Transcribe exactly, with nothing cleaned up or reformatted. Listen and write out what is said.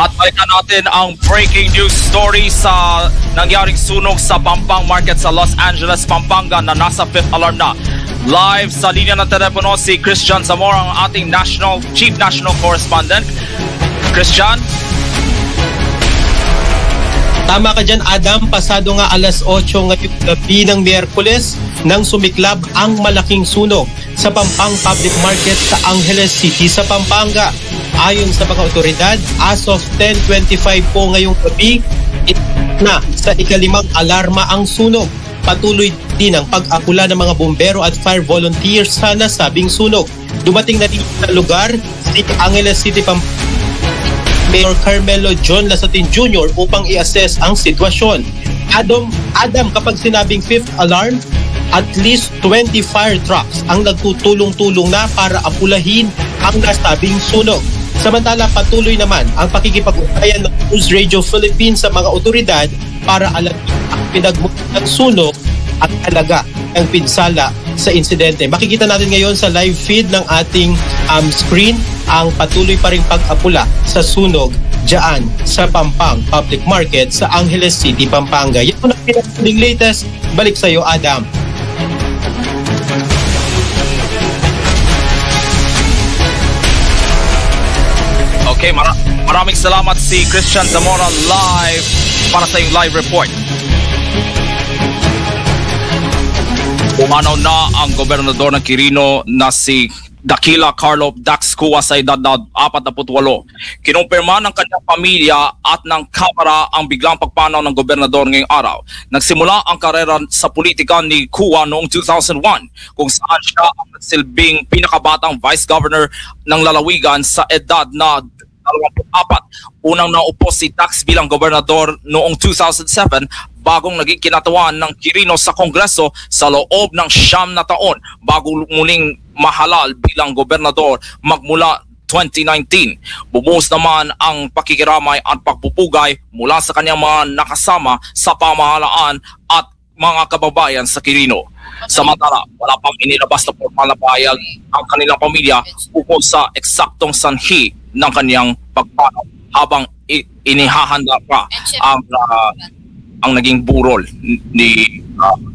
At balikan natin ang breaking news story sa nangyaring sunog sa Pampang Market sa Los Angeles, Pampanga na nasa fifth alarm na. Live sa linya ng telepono si Christian Zamora, ang ating national chief national correspondent. Christian? Tama ka dyan, Adam. Pasado nga alas otso ngayong gabi ng Miyerkules nang sumiklab ang malaking sunog sa Pampang Public Market sa Angeles City sa Pampanga. Ayon sa mga otoridad, as of ten twenty-five po ngayong gabi, na sa ikalimang alarma ang sunog. Patuloy din ang pag-akula ng mga bumbero at fire volunteers sa nasabing sunog. Dumating na din sa lugar si Angeles City Pampanga Mayor Carmelo John Lasatin Junior upang i-assess ang sitwasyon. Adam, Adam, kapag sinabing fifth alarm, at least twenty fire trucks ang nagtutulong-tulong na para apulahin ang nasabing sunog. Samantala, patuloy naman ang pakikipag-ugnayan ng News Radio Philippines sa mga otoridad para alamin ang pinagmulan ng sunog at halaga ng pinsala sa insidente. Makikita natin ngayon sa live feed ng ating um, screen ang patuloy pa ring pag-apula sa sunog dyan sa Pampang Public Market sa Angeles City, Pampanga. Yan ang pinakaling latest. Balik sa iyo, Adam. Okay, mar- maraming salamat si Christian Zamora live para sa yung live report. Umanaw na ang gobernador ng Quirino na si Dakila Carlo Dax Cua sa edad na apat na putwalo. Kinumpirma ng kanyang pamilya at ng Kamara ang biglang pagpanaw ng gobernador ngayong araw. Nagsimula ang karera sa politika ni Cua noong two thousand one kung saan siya ang nagsilbing pinakabatang vice governor ng lalawigan sa edad na dalawampu't apat. Unang naupo si Dax bilang gobernador noong two thousand seven bagong naging kinatawan ng Quirino sa Kongreso sa loob ng siyam na taon bago muling mahalal bilang gobernador magmula twenty nineteen. Bumuhos naman ang pakikiramay at pagpupugay mula sa kanyang mga nakasama sa pamahalaan at mga kababayan sa Quirino. Samantala, wala pang inilabas na formal na pahayag ang kanilang pamilya ukol sa eksaktong sanhi ng kanyang pagpanaw habang i- inihahanda pa ang uh, ang naging burol ni uh,